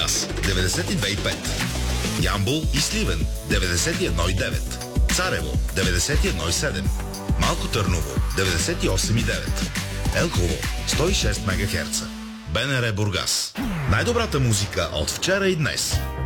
Бургас 92,5, Ямбол и Сливен 91,9, Царево 91,7, Малко Търново 98,9, Елхово 106 МГц. БНР Бургас. Най-добрата музика от вчера и днес.